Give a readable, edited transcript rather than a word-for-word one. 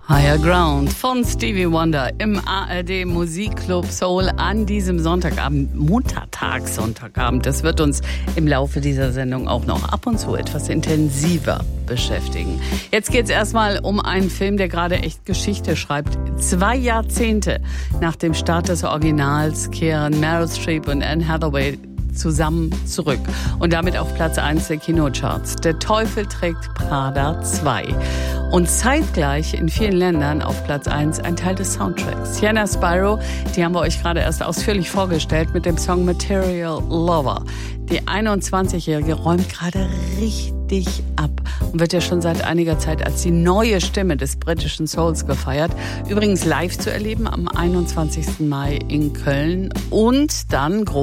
Higher Ground von Stevie Wonder im ARD Musikclub Soul an diesem Sonntagabend, Sonntagabend. Das wird uns im Laufe dieser Sendung auch noch ab und zu etwas intensiver beschäftigen. Jetzt geht's erstmal um einen Film, der gerade echt Geschichte schreibt. 2 Jahrzehnte nach dem Start des Originals kehren Meryl Streep und Anne Hathaway zusammen zurück und damit auf Platz 1 der Kinocharts. Der Teufel trägt Prada 2. Und zeitgleich in vielen Ländern auf Platz 1 ein Teil des Soundtracks. Sienna Spiro, die haben wir euch gerade erst ausführlich vorgestellt mit dem Song Material Lover. Die 21-Jährige räumt gerade richtig ab und wird ja schon seit einiger Zeit als die neue Stimme des britischen Souls gefeiert. Übrigens live zu erleben am 21. Mai in Köln und dann